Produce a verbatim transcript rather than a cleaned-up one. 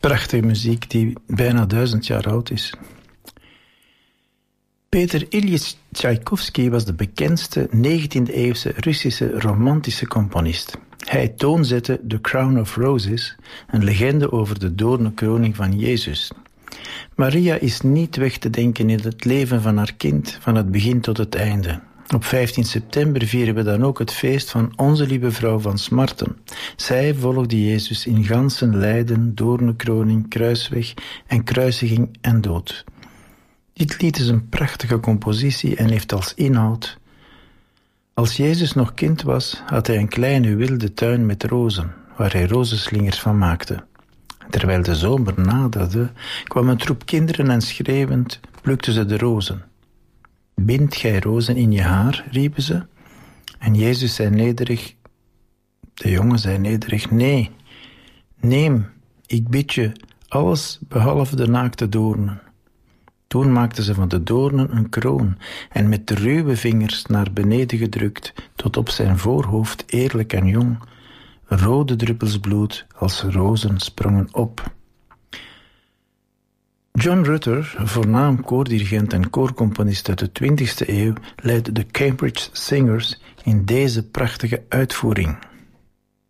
Prachtige muziek die bijna duizend jaar oud is. Peter Ilyich Tchaikovsky was de bekendste negentiende-eeuwse Russische romantische componist. Hij toonzette The Crown of Roses, een legende over de doornenkroning van Jezus. Maria is niet weg te denken in het leven van haar kind, van het begin tot het einde. Op vijftien september vieren we dan ook het feest van Onze Lieve Vrouw van Smarten. Zij volgde Jezus in gansen lijden, doornenkroning, kruisweg en kruisiging en dood. Dit lied is een prachtige compositie en heeft als inhoud: als Jezus nog kind was, had hij een kleine wilde tuin met rozen, waar hij rozenslingers van maakte. Terwijl de zomer naderde, kwam een troep kinderen en schreeuwend plukten ze de rozen. Bind gij rozen in je haar, riepen ze. En Jezus zei nederig, de jongen zei nederig, nee, neem, ik bid je, alles behalve de naakte doornen. Toen maakten ze van de doornen een kroon en met de ruwe vingers naar beneden gedrukt, tot op zijn voorhoofd, eerlijk en jong, rode druppels bloed als rozen sprongen op. John Rutter, voornaam koordirigent en koorcomponist uit de twintigste eeuw, leidde de Cambridge Singers in deze prachtige uitvoering.